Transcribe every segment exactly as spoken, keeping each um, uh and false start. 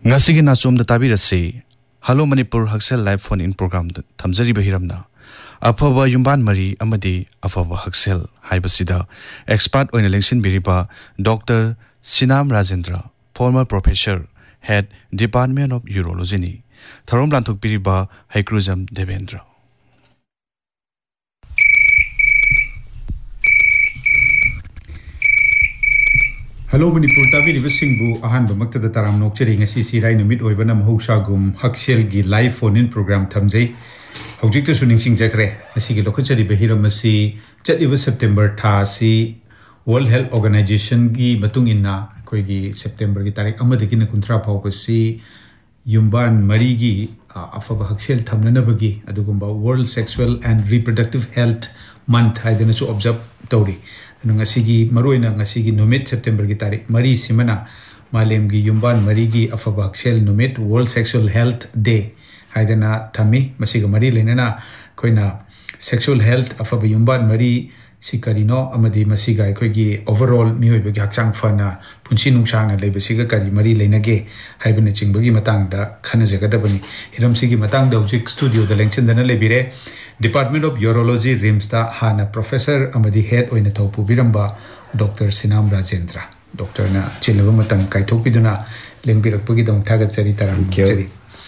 Ngasigi na chom da tabi rasi Hello Manipur Haksel live phone in program thamjari bahiramna Afaba Yumban Mari amadi Afaba Haksel haibasida expert oina lengsin biriba Doctor Sinam Rajendra, former professor, head Department of Urology ni Tharom lanthok biriba Haikruzam Devendra. Hello Manipur tabi riba singbu ahan bamakta da taram nokchari ngasi sirai numit oibana mahusha gum Haksel gi live phone in program thamjai hojik to suning sing jakre asi gi lokhachari behiram asi chatiba September tha si World Health Organization gi matung inna koi gi September gi tarik amadi gi na kunthra phau si yumban mari gi afaba Haksel thamnana bagi adugumba World Sexual and Reproductive Health Month haidana su observe tawri Ngasigi maruina ngasigi numit September gi tarik mari simana malem gi yumban mari gi afaba Haksel numit World Sexual Health Day haidana thami masiga mari lenana koina sexual health afaba yumban mari sikarino amadi masiga koi gi overall mihoiba gi hakchang fana punsi nungsang na lebasiga kari mari lenage haibana chingbagi matang da khana jagadabani hiram sigi matang da ujik studio da lengchen dana lebire Department of Urology Rimsta Hana Professor Amadi Head Oina Thopu Viramba Doctor Sinam Rajendra Doctor na chilaba matang kaithokpiduna lengbirakpagi dam thagat chari taram chari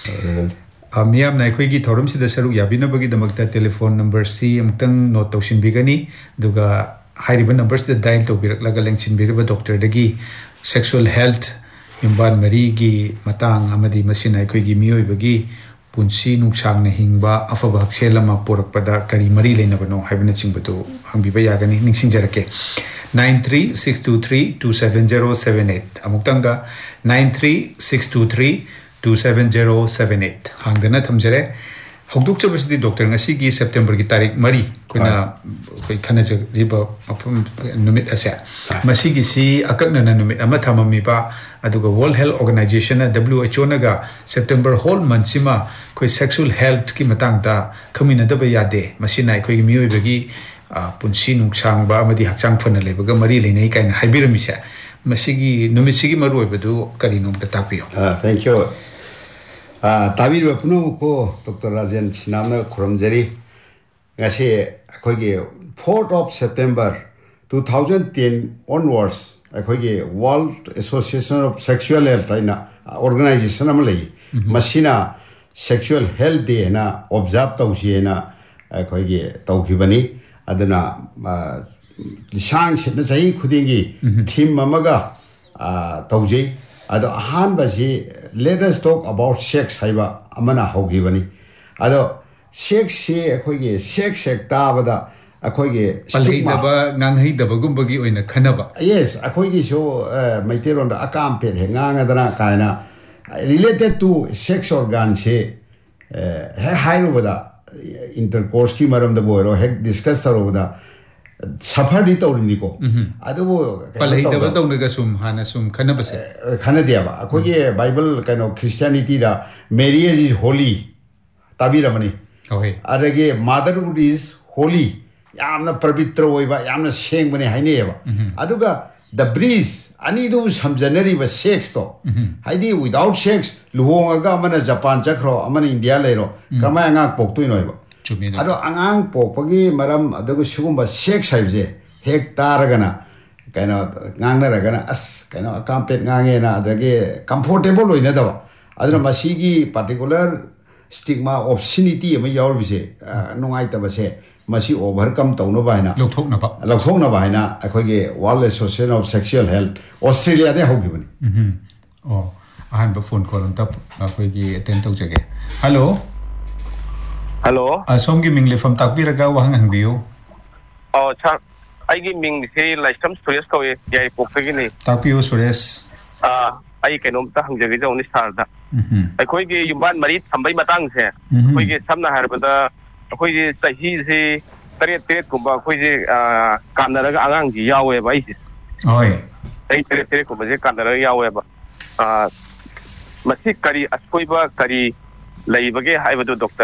amiyam na khoi gi thorum sida saru yabina bagi damakta telephone number si amtang note tawsin bigani duga hairiba numbers da dial to biraklaga lengchin biriba doctor dagi sexual health yumban mari gi matang amadi masina khoi gi miyoi bagi punsi nuksang na hingba afaba Haksel lama porakpada kari mari lenabano haibana chingbato hangbiba yagani ningsingjarake nine three six two three two seven zero seven eight amuktanga nine three six two three two seven zero seven eight hangdana thamjare hogduk chabasidi doctor ngasi gi September gi tarik mari kuna koi khanaja riba apum numit asa masigi si akakna na numit ama thamami ba aduga World Health Organization W H O naga September whole month sima koi sexual health ki matang ta khamina da ba yade masina koi mi oi bagi punsi nuksang ba amadi hakchang phana lebaga mari leinai kaina haibirami sa masigi numit sigi maru oibadu kari nom ta tapiyo ah thank you ah tabir ba puno ko Doctor Rajan Sinamna khurumjari ngasi koi gi fourth of September two thousand ten onwards akhoi World Association of Sexual Health ina organization amalai masina sexual health day na observe tawsi na akhoi gi tawkhibani adana lisang sitna chai khudingi theme amaga tawjei ado ahan basi let us talk about sex haiba amana hogibani ado sex se akhoi gi sex sector bada akhoi palhidaba nganghidaba gumbagi oina khanaba yes akhoi gi so maiteron da akam pe henganga dana kaina related to sex organ se he hairu bada intercourse ki maram da boiro he discuss taro da safar di tawrini ko adu palhidaba tawnaga sum hana sum khanaba se khana diaba akhoi gi bible kind of Christianity da marriage is holy tabiramani okay adage motherhood is holy yamna pavitra oiba yamna seng bane haineba aduga the breeze ani do samjanari ba sex to haidi without sex luhonga amana Japan chakro amana India leiro kama anga poktu noiba ado angang pokpagi maram adugo sugumba sex haibje hek taragana kaina ngangna ragana as kaina akampet ngangena adage comfortable loina da aduna masigi particular stigma obscenity ama yawrbise nongai tabase masi overcome tawno baina lokthokna ba lokthokna baina akhoge World Association of Sexual Health Australia de hogibani mhm oh ahan ba phone call tap akhoge attend tawjage hello hello asomgi mingle fam takbiraga wahang hangbiu oh cha aigi ming se laisam Suresh kawe yai pokagi ni takpiu Suresh ah ai kenom ta hangjage jawni star da mhm akhoge yumban mari thambai matang se akhoge samna harbada akhoge tahi se tare tare kumba akhoge kanaraga angang gi yawe ba isi oi ai tare tare kumba je kanaraga yawe ba ah masi kari askoiba kari laibage haibadu doctor